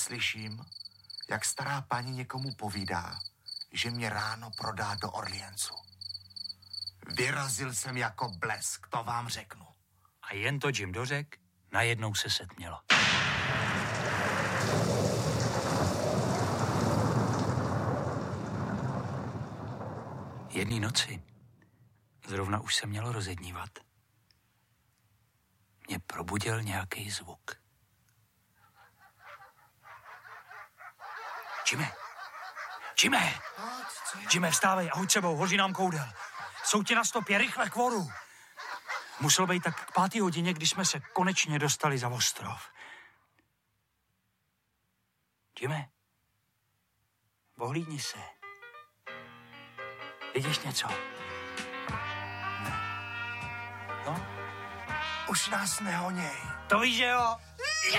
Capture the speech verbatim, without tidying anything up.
Slyším, jak stará paní někomu povídá, že mě ráno prodá do Orleansu. Vyrazil jsem jako blesk, to vám řeknu. A jen to Jim dořek, najednou se setmělo. Jedné noci, zrovna už se mělo rozednívat, mě probudil nějaký zvuk. Jimmy! Jimmy! Jimmy, vstávej a hoď sebou, hoří nám koudel. Jsou ti na stopě, rychle k vodu. Muselo být tak k pátý hodině, když jsme se konečně dostali za ostrov. Jimmy, ohlídni se. Vidíš něco? Ne. No? Už nás nehoněj. To víš, že jo?